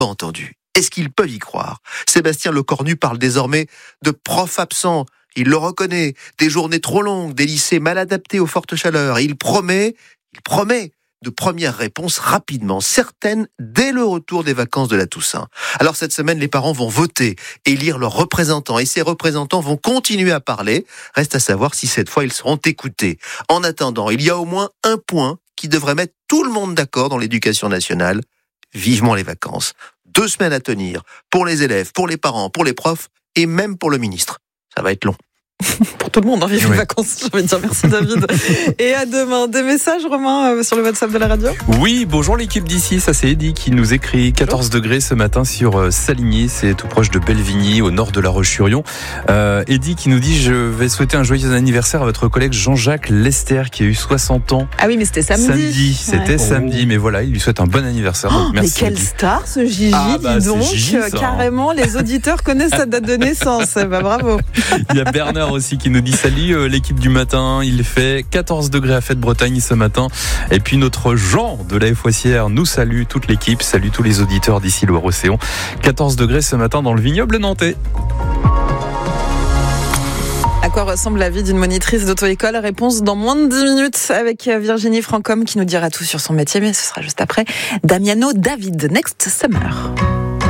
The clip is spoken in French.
pas entendu. Est-ce qu'ils peuvent y croire ? Sébastien Lecornu parle désormais de profs absents. Il le reconnaît. Des journées trop longues, des lycées mal adaptés aux fortes chaleurs. Et il promet de premières réponses rapidement, certaines dès le retour des vacances de la Toussaint. Alors cette semaine, les parents vont voter et élire leurs représentants. Et ces représentants vont continuer à parler. Reste à savoir si cette fois ils seront écoutés. En attendant, il y a au moins un point qui devrait mettre tout le monde d'accord dans l'éducation nationale. Vivement les vacances. 2 semaines à tenir pour les élèves, pour les parents, pour les profs et même pour le ministre. Ça va être long. Pour tout le monde, vive les vacances, j'ai envie de dire merci David. Et à demain. Des messages, Romain, sur le WhatsApp de la radio ? Oui, bonjour l'équipe d'ici, ça c'est Eddy qui nous écrit 14 degrés ce matin sur Saligny, c'est tout proche de Bellevigny, au nord de La Roche-sur-Yon. Eddy qui nous dit: je vais souhaiter un joyeux anniversaire à votre collègue Jean-Jacques Lester qui a eu 60 ans. Ah oui, mais c'était samedi. C'était samedi, mais voilà, il lui souhaite un bon anniversaire. Donc merci. Mais quelle star ce Gigi, dis donc, Gigi, carrément les auditeurs connaissent sa date de naissance. Bravo. Il y a Bernard aussi qui nous dit: salut l'équipe du matin, il fait 14 degrés à Fête-Bretagne ce matin. Et puis notre Jean de la Foissière nous salue, toute l'équipe, salue tous les auditeurs d'ici Loire-Océan. 14 degrés ce matin dans le vignoble nantais. À quoi ressemble la vie d'une monitrice d'auto-école ? Réponse dans moins de 10 minutes avec Virginie Francom qui nous dira tout sur son métier, mais ce sera juste après Damiano David, Next Summer.